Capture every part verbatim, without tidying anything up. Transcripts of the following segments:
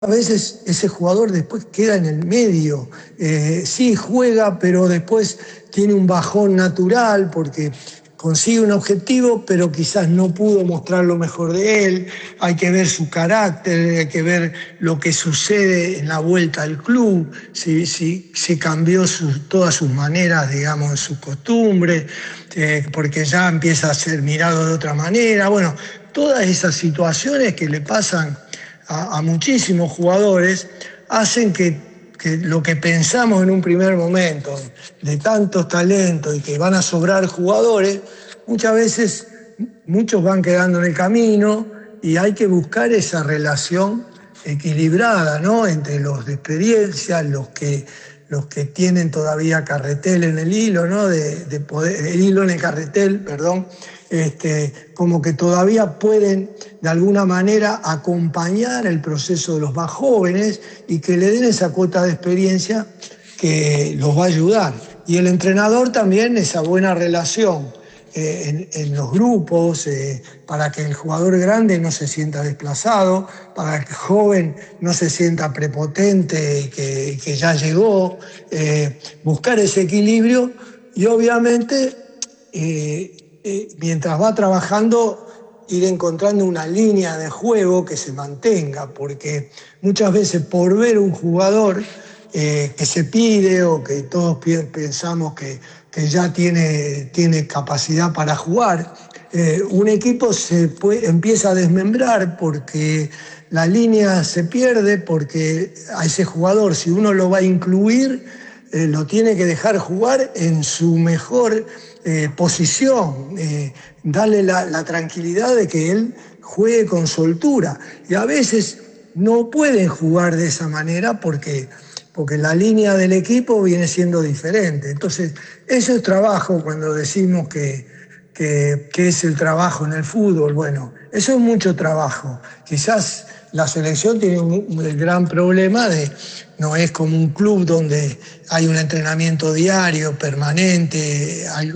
A veces ese jugador después queda en el medio, eh, sí juega, pero después tiene un bajón natural porque consigue un objetivo, pero quizás no pudo mostrar lo mejor de él. Hay que ver su carácter, hay que ver lo que sucede en la vuelta al club, si, si, si cambió sus, todas sus maneras, digamos, sus costumbres, eh, porque ya empieza a ser mirado de otra manera. Bueno, todas esas situaciones que le pasan a, a muchísimos jugadores hacen que, que lo que pensamos en un primer momento, de tantos talentos y que van a sobrar jugadores, muchas veces muchos van quedando en el camino y hay que buscar esa relación equilibrada, ¿no? Entre los de experiencia, los que, los que tienen todavía carretel en el hilo, ¿no? De, de poder, el hilo en el carretel, perdón, este, como que todavía pueden de alguna manera acompañar el proceso de los más jóvenes y que le den esa cuota de experiencia que los va a ayudar. Y el entrenador también, esa buena relación eh, en, en los grupos, eh, para que el jugador grande no se sienta desplazado, para que el joven no se sienta prepotente, que, que ya llegó, eh, buscar ese equilibrio y obviamente eh, eh, mientras va trabajando ir encontrando una línea de juego que se mantenga, porque muchas veces por ver un jugador eh, que se pide o que todos pensamos que, que ya tiene, tiene capacidad para jugar, eh, un equipo se puede, empieza a desmembrar porque la línea se pierde, porque a ese jugador, si uno lo va a incluir, eh, lo tiene que dejar jugar en su mejor eh, posición, eh, darle la, la tranquilidad de que él juegue con soltura. Y a veces no pueden jugar de esa manera porque, porque la línea del equipo viene siendo diferente. Entonces, eso es trabajo cuando decimos que, que, que es el trabajo en el fútbol. Bueno, eso es mucho trabajo. Quizás la selección tiene un, un gran problema de no es como un club donde hay un entrenamiento diario, permanente, hay,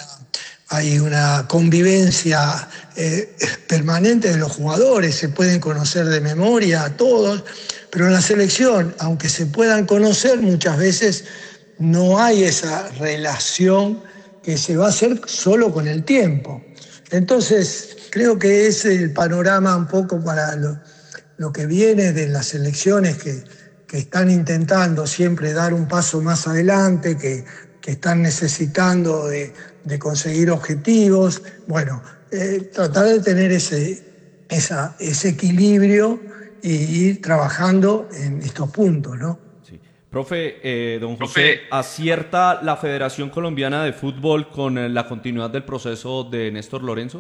hay una convivencia eh, permanente de los jugadores, se pueden conocer de memoria a todos, pero en la selección, aunque se puedan conocer, muchas veces no hay esa relación que se va a hacer solo con el tiempo. Entonces, creo que es el panorama un poco para lo, lo que viene de las elecciones que, que están intentando siempre dar un paso más adelante, que, que están necesitando de, de conseguir objetivos. Bueno, eh, tratar de tener ese, esa, ese equilibrio y ir trabajando en estos puntos, ¿no? Sí. Profe, eh, don Profe, José, ¿acierta la Federación Colombiana de Fútbol con eh, la continuidad del proceso de Néstor Lorenzo?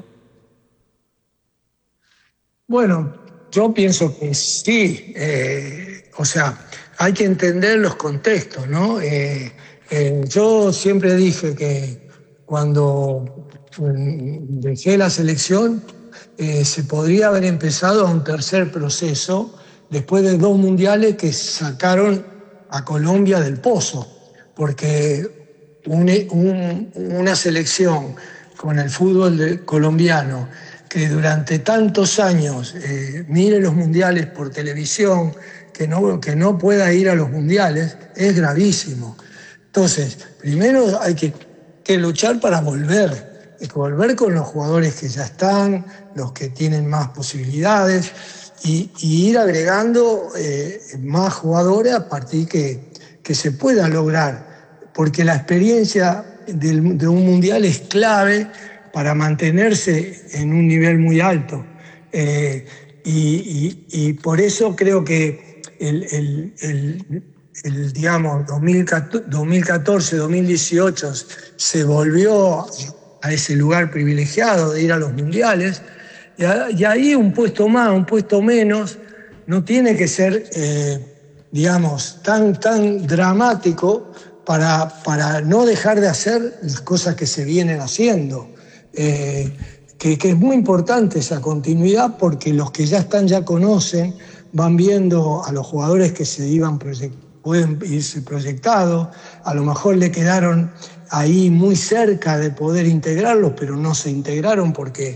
Bueno, yo pienso que sí, eh, o sea, hay que entender los contextos, ¿no? Eh, eh, yo siempre dije que cuando mm, dejé la selección eh, se podría haber empezado a un tercer proceso después de dos mundiales que sacaron a Colombia del pozo, porque un- un- una selección con el fútbol de- colombiano que durante tantos años eh, mire los mundiales por televisión, que no, que no pueda ir a los mundiales, es gravísimo. Entonces, primero hay que, que luchar para volver, hay que volver con los jugadores que ya están, los que tienen más posibilidades, y, y ir agregando eh, más jugadores a partir que, que se pueda lograr, porque la experiencia del, de un mundial es clave para mantenerse en un nivel muy alto. Eh, y, y, y, por eso creo que el, el, el, el digamos, dos mil catorce, dos mil dieciocho se volvió a ese lugar privilegiado de ir a los mundiales, y, a, y ahí un puesto más, un puesto menos, no tiene que ser, eh, digamos, tan, tan dramático para, para no dejar de hacer las cosas que se vienen haciendo. Eh, que, que es muy importante esa continuidad porque los que ya están ya conocen, van viendo a los jugadores que se iban pueden irse proyectados, a lo mejor le quedaron ahí muy cerca de poder integrarlos, pero no se integraron porque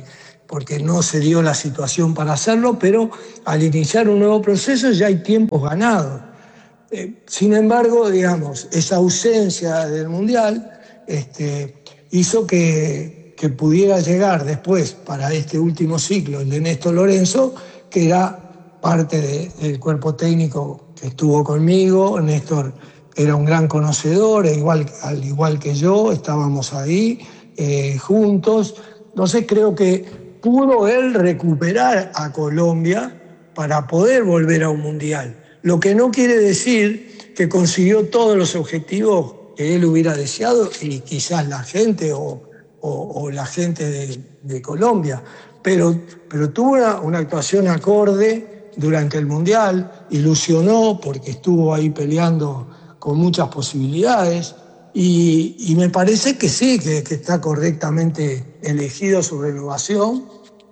porque no se dio la situación para hacerlo, pero al iniciar un nuevo proceso ya hay tiempos ganados. Eh, sin embargo, digamos, esa ausencia del Mundial este, hizo que, que pudiera llegar después, para este último ciclo, el de Néstor Lorenzo, que era parte de, del cuerpo técnico que estuvo conmigo. Néstor era un gran conocedor, igual, al igual que yo, estábamos ahí eh, juntos. Entonces creo que pudo él recuperar a Colombia para poder volver a un Mundial. Lo que no quiere decir que consiguió todos los objetivos que él hubiera deseado y quizás la gente o, o, o la gente de, de Colombia, pero, pero tuvo una, una actuación acorde durante el Mundial, ilusionó porque estuvo ahí peleando con muchas posibilidades y, y me parece que sí, que, que está correctamente elegido su renovación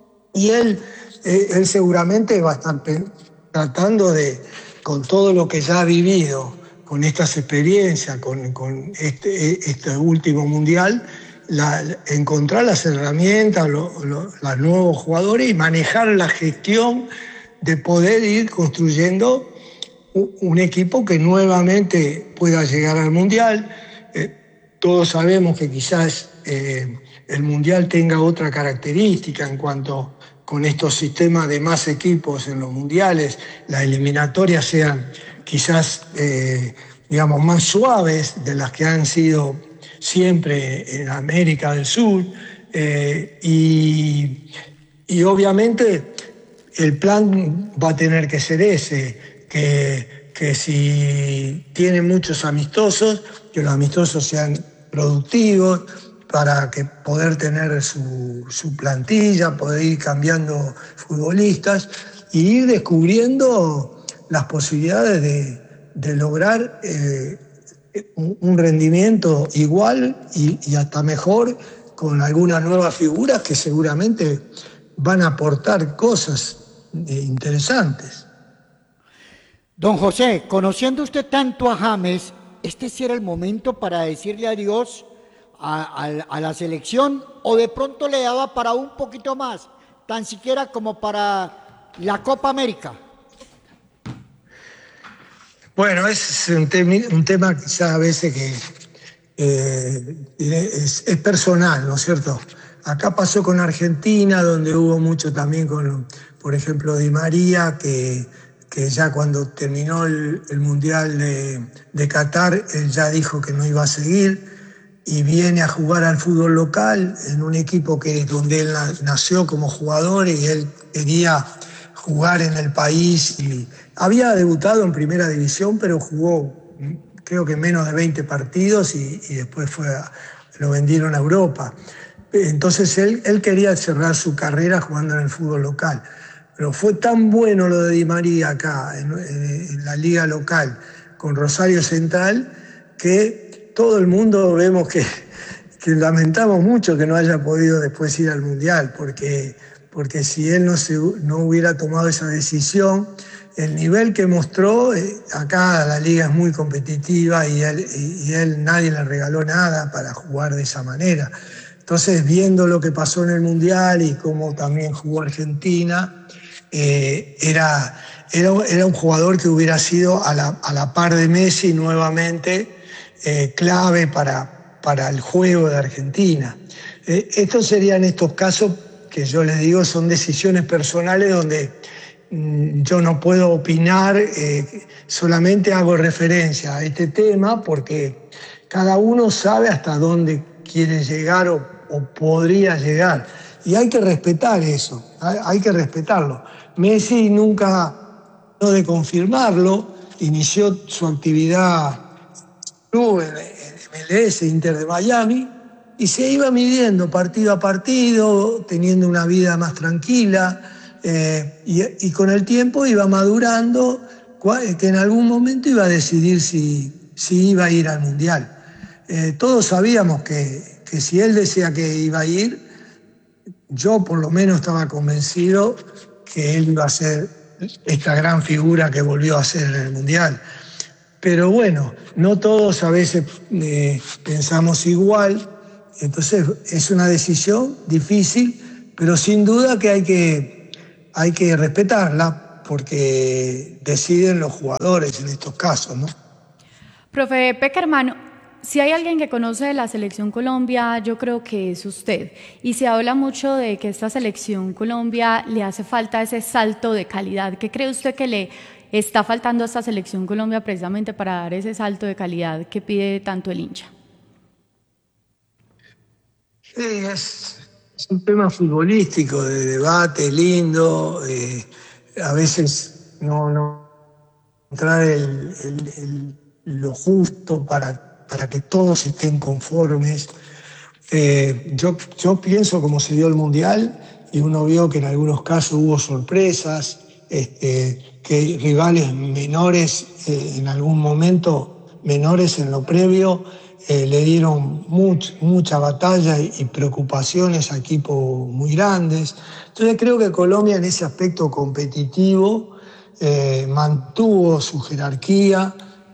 y él, eh, él seguramente va a estar tratando de, con todo lo que ya ha vivido, con estas experiencias, con, con este, este último Mundial, la, encontrar las herramientas, lo, lo, los nuevos jugadores y manejar la gestión de poder ir construyendo un, un equipo que nuevamente pueda llegar al Mundial. Eh, todos sabemos que quizás eh, el Mundial tenga otra característica en cuanto con estos sistemas de más equipos en los mundiales, las eliminatorias sean quizás, eh, digamos, más suaves de las que han sido siempre en América del Sur. Eh, y, y obviamente el plan va a tener que ser ese, que, que si tiene muchos amistosos, que los amistosos sean productivos, para que poder tener su, su plantilla, poder ir cambiando futbolistas y ir descubriendo las posibilidades de, de lograr eh, un, un rendimiento igual y, y hasta mejor con algunas nuevas figuras que seguramente van a aportar cosas eh, interesantes. Don José, conociendo usted tanto a James, ¿este sí era el momento para decirle adiós A, a, a la selección o de pronto le daba para un poquito más, tan siquiera como para la Copa América? Bueno, es un, temi, un tema quizás a veces que eh, es, es personal, ¿no es cierto? Acá pasó con Argentina, donde hubo mucho también con, por ejemplo, Di María, que, que ya cuando terminó el, el Mundial de, de Qatar, él ya dijo que no iba a seguir. Y viene a jugar al fútbol local en un equipo que, donde él nació como jugador y él quería jugar en el país. Y había debutado en primera división, pero jugó creo que menos de veinte partidos y, y después fue a, lo vendieron a Europa. Entonces él, él quería cerrar su carrera jugando en el fútbol local. Pero fue tan bueno lo de Di María acá, en, en la liga local, con Rosario Central, que todo el mundo vemos que, que lamentamos mucho que no haya podido después ir al Mundial, porque, porque si él no, se, no hubiera tomado esa decisión, el nivel que mostró, eh, acá la liga es muy competitiva y él, y, y él nadie le regaló nada para jugar de esa manera. Entonces, viendo lo que pasó en el Mundial y cómo también jugó Argentina, eh, era, era, era un jugador que hubiera sido a la, a la par de Messi nuevamente, Eh, clave para, para el juego de Argentina. Eh, estos serían estos casos que yo les digo son decisiones personales donde mmm, yo no puedo opinar, eh, solamente hago referencia a este tema porque cada uno sabe hasta dónde quiere llegar o, o podría llegar y hay que respetar eso, hay, hay que respetarlo. Messi nunca no de confirmarlo, inició su actividad club en M L S, Inter de Miami, y se iba midiendo partido a partido, teniendo una vida más tranquila, eh, y, y con el tiempo iba madurando, que en algún momento iba a decidir si, si iba a ir al Mundial. Eh, todos sabíamos que, que si él decía que iba a ir, yo por lo menos estaba convencido que él iba a ser esta gran figura que volvió a ser en el Mundial. Pero bueno, no todos a veces eh, pensamos igual, entonces es una decisión difícil, pero sin duda que hay que, hay que respetarla porque deciden los jugadores en estos casos, ¿no? Profe Pekerman, si hay alguien que conoce de la Selección Colombia, yo creo que es usted. Y se habla mucho de que esta Selección Colombia le hace falta ese salto de calidad. ¿Qué cree usted que le está faltando a esta Selección Colombia precisamente para dar ese salto de calidad que pide tanto el hincha? Sí, es, es un tema futbolístico, de debate, lindo. Eh, a veces no, no encontrar el, el, el, lo justo para, para que todos estén conformes. Eh, yo, yo pienso como se dio el Mundial y uno vio que en algunos casos hubo sorpresas, este, que rivales menores eh, en algún momento, menores en lo previo, eh, le dieron much, mucha batalla y, y preocupaciones a equipos muy grandes. Entonces creo que Colombia en ese aspecto competitivo eh, mantuvo su jerarquía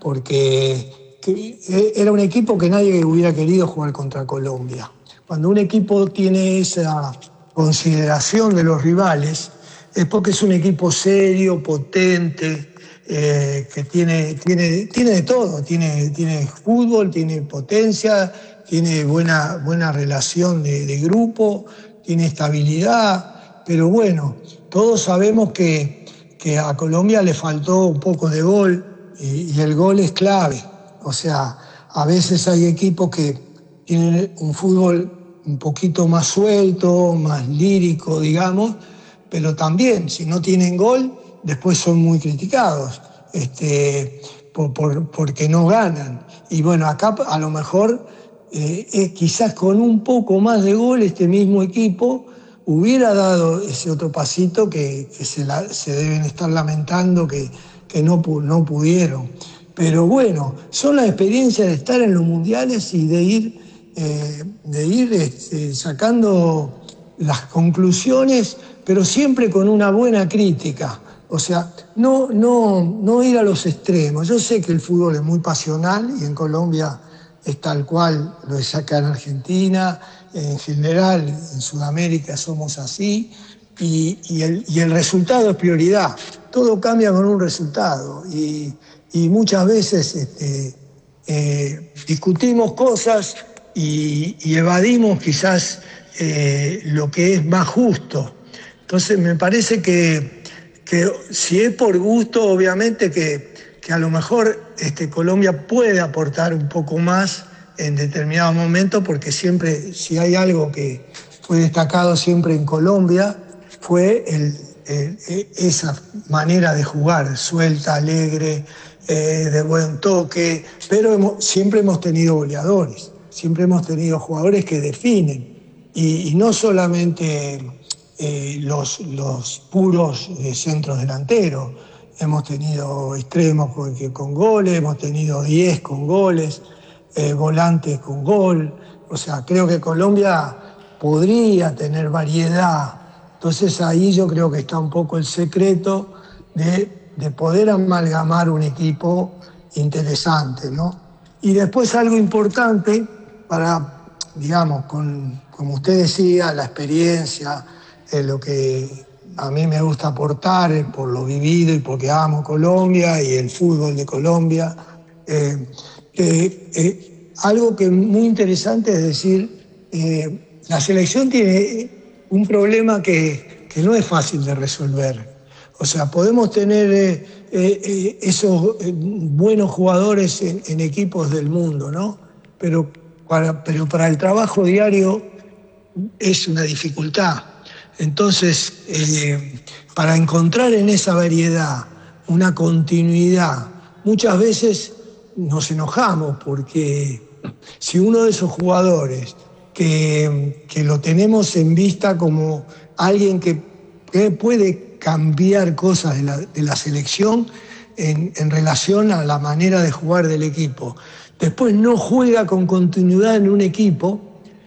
porque que era un equipo que nadie hubiera querido jugar contra Colombia. Cuando un equipo tiene esa consideración de los rivales, es porque es un equipo serio, potente, eh, que tiene, tiene, tiene de todo. Tiene, tiene fútbol, tiene potencia, tiene buena, buena relación de, de grupo, tiene estabilidad. Pero bueno, todos sabemos que, que a Colombia le faltó un poco de gol y, y el gol es clave. O sea, a veces hay equipos que tienen un fútbol un poquito más suelto, más lírico, digamos, pero también, si no tienen gol, después son muy criticados, este, por, por, porque no ganan. Y bueno, acá a lo mejor, eh, eh, quizás con un poco más de gol, este mismo equipo hubiera dado ese otro pasito que, que se, la, se deben estar lamentando que, que no, no pudieron. Pero bueno, son las experiencias de estar en los mundiales y de ir, eh, de ir este, sacando las conclusiones, pero siempre con una buena crítica. O sea, no, no, no ir a los extremos. Yo sé que el fútbol es muy pasional y en Colombia es tal cual lo es acá en Argentina, en general en Sudamérica somos así, y, y, el, y el resultado es prioridad. Todo cambia con un resultado. Y, Y muchas veces este, eh, discutimos cosas y, y evadimos quizás eh, lo que es más justo. Entonces me parece que, que si es por gusto, obviamente que, que a lo mejor este, Colombia puede aportar un poco más en determinados momentos, porque siempre, si hay algo que fue destacado siempre en Colombia, fue el, el, esa manera de jugar, suelta, alegre, Eh, de buen toque, pero hemos, siempre hemos tenido goleadores, siempre hemos tenido jugadores que definen, y, y no solamente eh, los, los puros eh, centros delanteros, hemos tenido extremos con, con goles, hemos tenido diez con goles, eh, volantes con gol, o sea, creo que Colombia podría tener variedad, entonces ahí yo creo que está un poco el secreto de de poder amalgamar un equipo interesante, ¿no? Y después algo importante para, digamos, con, como usted decía, la experiencia, eh, lo que a mí me gusta aportar eh, por lo vivido y porque amo Colombia y el fútbol de Colombia. Eh, eh, eh, algo que es muy interesante es decir, eh, la selección tiene un problema que, que no es fácil de resolver. O sea, podemos tener eh, eh, esos eh, buenos jugadores en, en equipos del mundo, ¿no? Pero para, pero para el trabajo diario es una dificultad. Entonces, eh, para encontrar en esa variedad una continuidad, muchas veces nos enojamos porque si uno de esos jugadores que, que lo tenemos en vista como alguien que, que puede cambiar cosas de la, de la selección en, en relación a la manera de jugar del equipo, después no juega con continuidad en un equipo,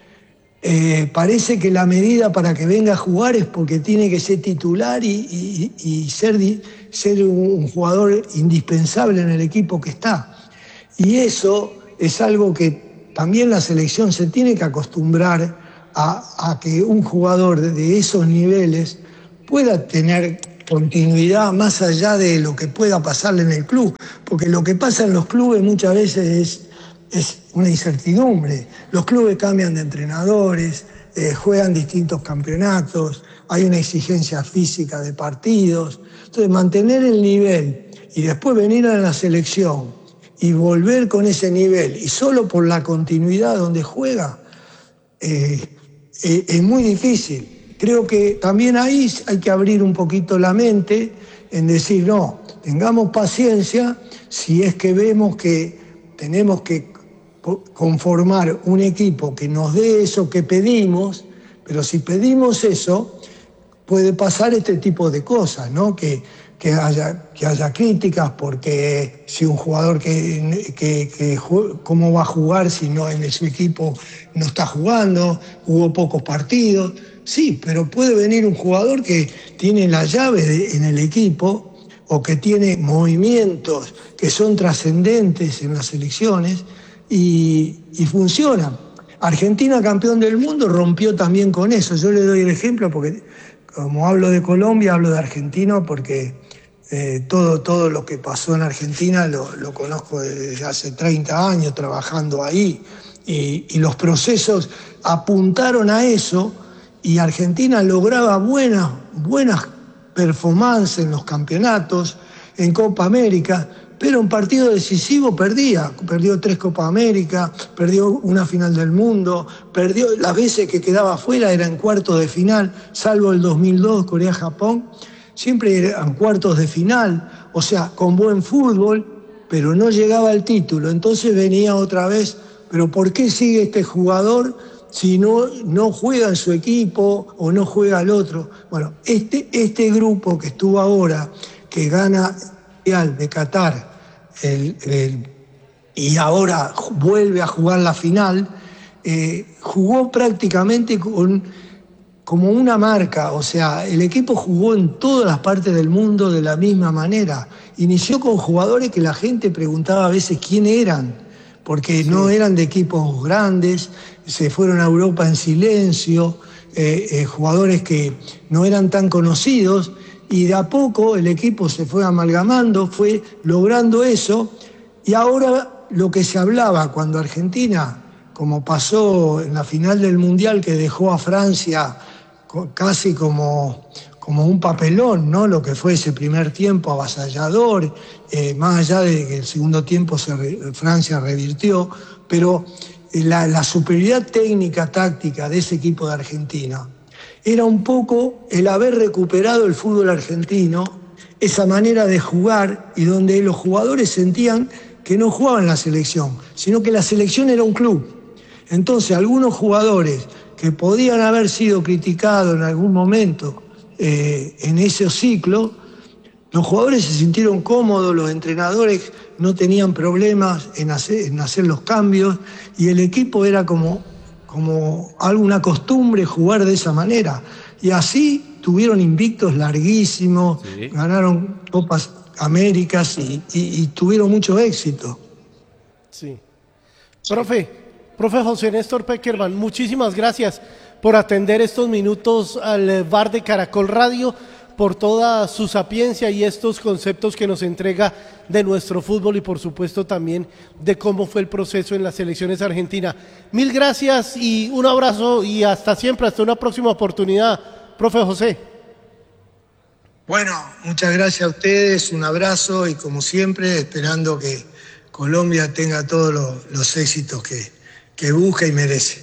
eh, parece que la medida para que venga a jugar es porque tiene que ser titular y, y, y ser, ser un jugador indispensable en el equipo que está. Y eso es algo que también la selección se tiene que acostumbrar a, a que un jugador de esos niveles pueda tener continuidad más allá de lo que pueda pasarle en el club, porque lo que pasa en los clubes muchas veces es, es una incertidumbre. Los clubes cambian de entrenadores, eh, juegan distintos campeonatos, hay una exigencia física de partidos. Entonces, mantener el nivel y después venir a la selección y volver con ese nivel, y solo por la continuidad donde juega, eh, eh, es muy difícil. Creo que también ahí hay que abrir un poquito la mente en decir, no, tengamos paciencia si es que vemos que tenemos que conformar un equipo que nos dé eso que pedimos, pero si pedimos eso, puede pasar este tipo de cosas, ¿no? Que, que, haya, que haya críticas porque si un jugador que, que, que cómo va a jugar si no en su equipo no está jugando, hubo pocos partidos. Sí, pero puede venir un jugador que tiene la llave de, en el equipo o que tiene movimientos que son trascendentes en las selecciones y, y funcionan. Argentina, campeón del mundo, rompió también con eso. Yo le doy el ejemplo porque, como hablo de Colombia, hablo de Argentina porque eh, todo, todo lo que pasó en Argentina lo, lo conozco desde hace treinta años trabajando ahí y, y los procesos apuntaron a eso. Y Argentina lograba buenas, buenas performances en los campeonatos, en Copa América, pero en partido decisivo perdía. Perdió tres Copa América, perdió una final del mundo, perdió las veces que quedaba afuera era en cuartos de final, salvo el dos mil dos, Corea-Japón, siempre eran cuartos de final, o sea, con buen fútbol, pero no llegaba al título. Entonces venía otra vez, pero ¿por qué sigue este jugador si no, no juega en su equipo o no juega el otro? Bueno, este, este grupo que estuvo ahora, que gana el Mundial de Qatar el, el, y ahora vuelve a jugar la final, eh, jugó prácticamente con, como una marca, o sea, el equipo jugó en todas las partes del mundo de la misma manera. Inició con jugadores que la gente preguntaba a veces quién eran, porque sí, no eran de equipos grandes, se fueron a Europa en silencio, eh, eh, jugadores que no eran tan conocidos, y de a poco el equipo se fue amalgamando, fue logrando eso, y ahora lo que se hablaba cuando Argentina, como pasó en la final del Mundial, que dejó a Francia casi como, como un papelón, ¿no? Lo que fue ese primer tiempo avasallador, eh, más allá de que el segundo tiempo se re, Francia revirtió, pero la, la superioridad técnica, táctica de ese equipo de Argentina era un poco el haber recuperado el fútbol argentino, esa manera de jugar y donde los jugadores sentían que no jugaban en la selección, sino que la selección era un club. Entonces algunos jugadores que podían haber sido criticados en algún momento eh, en ese ciclo, los jugadores se sintieron cómodos, los entrenadores no tenían problemas en hacer, en hacer los cambios y el equipo era como, como alguna costumbre jugar de esa manera. Y así tuvieron invictos larguísimos, sí, ganaron Copas Américas y, y, y tuvieron mucho éxito. Sí. Profe, profe José Néstor Peckerman, muchísimas gracias por atender estos minutos al bar de Caracol Radio, por toda su sapiencia y estos conceptos que nos entrega de nuestro fútbol y por supuesto también de cómo fue el proceso en las selecciones argentinas. Mil gracias y un abrazo y hasta siempre, hasta una próxima oportunidad, profe José. Bueno, muchas gracias a ustedes, un abrazo y como siempre esperando que Colombia tenga todos los, los éxitos que, que busca y merece.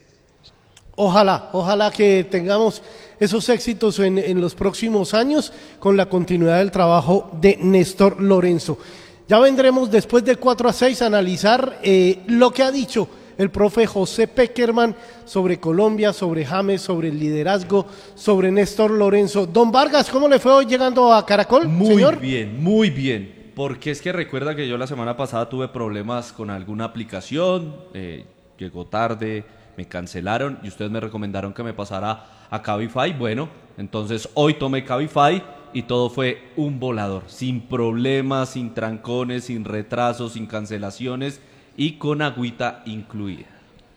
Ojalá, ojalá que tengamos esos éxitos en, en los próximos años con la continuidad del trabajo de Néstor Lorenzo. Ya vendremos después de cuatro a seis a analizar eh, lo que ha dicho el profe José Peckerman sobre Colombia, sobre James, sobre el liderazgo, sobre Néstor Lorenzo. Don Vargas, ¿cómo le fue hoy llegando a Caracol, muy señor? Muy bien, muy bien, porque es que recuerda que yo la semana pasada tuve problemas con alguna aplicación, eh, llegó tarde, me cancelaron y ustedes me recomendaron que me pasara a Cabify. Bueno, entonces hoy tomé Cabify y todo fue un volador, sin problemas, sin trancones, sin retrasos, sin cancelaciones y con agüita incluida.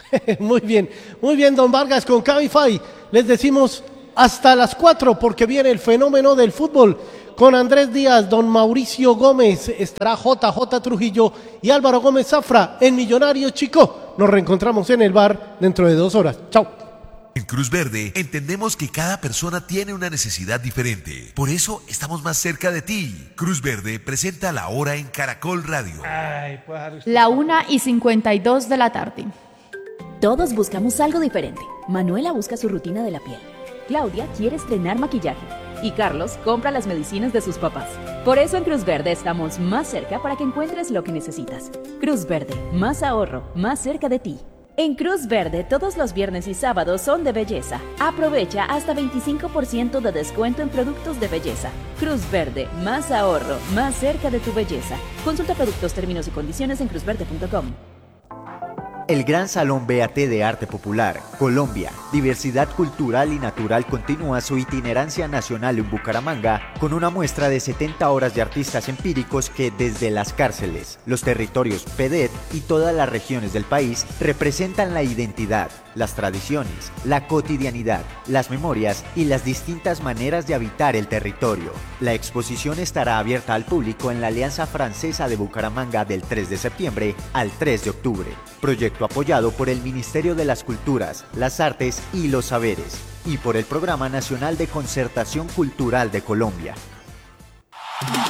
Muy bien, muy bien, don Vargas, con Cabify les decimos hasta las cuatro porque viene el fenómeno del fútbol con Andrés Díaz, don Mauricio Gómez, estará J J Trujillo y Álvaro Gómez Zafra en Millonario Chico. Nos reencontramos en el bar dentro de dos horas. Chao. En Cruz Verde entendemos que cada persona tiene una necesidad diferente. Por eso estamos más cerca de ti. Cruz Verde presenta La Hora en Caracol Radio. Ay, pues, La una y cincuenta y dos de la tarde. Todos buscamos algo diferente. Manuela busca su rutina de la piel. Claudia quiere estrenar maquillaje. Y Carlos compra las medicinas de sus papás. Por eso en Cruz Verde estamos más cerca para que encuentres lo que necesitas. Cruz Verde, más ahorro, más cerca de ti. En Cruz Verde, todos los viernes y sábados son de belleza. Aprovecha hasta veinticinco por ciento de descuento en productos de belleza. Cruz Verde, más ahorro, más cerca de tu belleza. Consulta productos, términos y condiciones en cruz verde punto com. El Gran Salón B A T de Arte Popular, Colombia, Diversidad Cultural y Natural continúa su itinerancia nacional en Bucaramanga con una muestra de setenta horas de artistas empíricos que desde las cárceles, los territorios P E D E T y todas las regiones del país representan la identidad, las tradiciones, la cotidianidad, las memorias y las distintas maneras de habitar el territorio. La exposición estará abierta al público en la Alianza Francesa de Bucaramanga del tres de septiembre al tres de octubre. Proyecto apoyado por el Ministerio de las Culturas, las Artes y los Saberes y por el Programa Nacional de Concertación Cultural de Colombia.